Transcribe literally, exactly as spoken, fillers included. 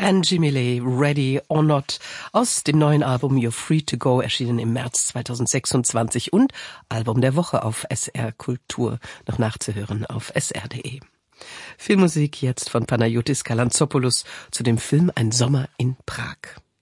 Angie Millet, Ready or Not, aus dem neuen Album You're Free to Go, erschienen im März zweitausendsechsundzwanzig und Album der Woche auf S R Kultur, noch nachzuhören auf s r punkt de. Filmmusik jetzt von Panayotis Kalantzopoulos zu dem Film Ein Sommer in Prag.